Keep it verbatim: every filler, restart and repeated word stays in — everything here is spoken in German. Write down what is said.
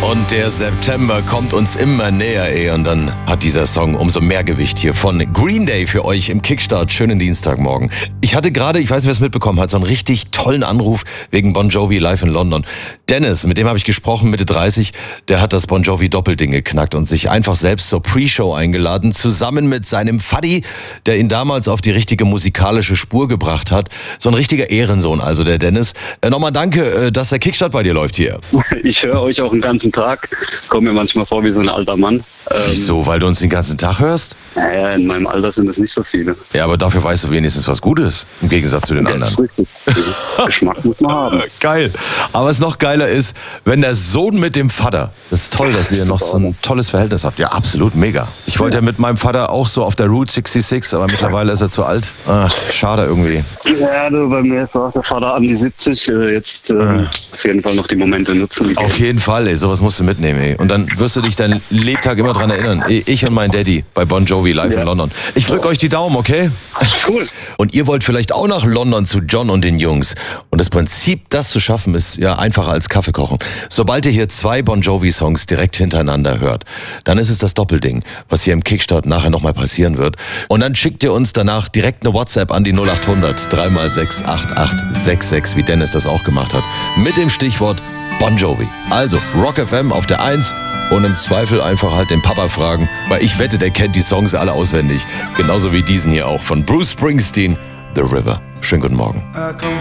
Und der September kommt uns immer näher, ey. Und dann hat dieser Song umso mehr Gewicht hier von Green Day für euch im Kickstart. Schönen Dienstagmorgen. Ich hatte gerade, ich weiß nicht, wer es mitbekommen hat, so einen richtig tollen Anruf wegen Bon Jovi live in London. Dennis, mit dem habe ich gesprochen, Mitte dreißig, der hat das Bon Jovi Doppelding geknackt und sich einfach selbst zur Pre-Show eingeladen, zusammen mit seinem Vati, der ihn damals auf die richtige musikalische Spur gebracht hat. So ein richtiger Ehrensohn, also der Dennis. Äh, nochmal danke, dass der Kickstart bei dir läuft hier. Ich höre euch auch den ganzen Tag, komme mir manchmal vor wie so ein alter Mann. Ähm, Wieso, weil du uns den ganzen Tag hörst? Naja, in meinem Alter sind es nicht so viele. Ja, aber dafür weißt du wenigstens was Gutes, im Gegensatz zu den Ja, anderen. ist richtig. Geschmack muss man haben. Geil. Aber was noch geiler ist, wenn der Sohn mit dem Vater, das ist toll, dass ihr noch so ein tolles Verhältnis habt. Ja, absolut, mega. Ich wollte ja mit meinem Vater auch so auf der Route sechsundsechzig, aber mittlerweile ist er zu alt. Ach, schade irgendwie. Ja, du, bei mir ist auch der Vater an die siebzig. Äh, jetzt äh, Ah. auf jeden Fall noch die Momente nutzen. Die Auf jeden Fall, ey, sowas musst du mitnehmen, ey. Und dann wirst du dich dein Lebtag immer dran erinnern. Ich und mein Daddy bei Bon Jovi live Ja. in London. Ich drück euch die Daumen, okay? Cool. Und ihr wollt vielleicht auch nach London zu John und den Jungs. Und das Prinzip, das zu schaffen, ist ja einfacher als Kaffee kochen. Sobald ihr hier zwei Bon Jovi-Songs direkt hintereinander hört, dann ist es das Doppelding, was hier im Kickstart nachher nochmal passieren wird. Und dann schickt ihr uns danach direkt eine WhatsApp an die null acht hundert drei mal sechs acht acht sechs sechs, wie Dennis das auch gemacht hat, mit dem Stichwort Bon Jovi. Also Rock F M auf der eins und im Zweifel einfach halt den Papa fragen, weil ich wette, der kennt die Songs alle auswendig. Genauso wie diesen hier auch von Bruce Springsteen, The River. Schönen guten Morgen.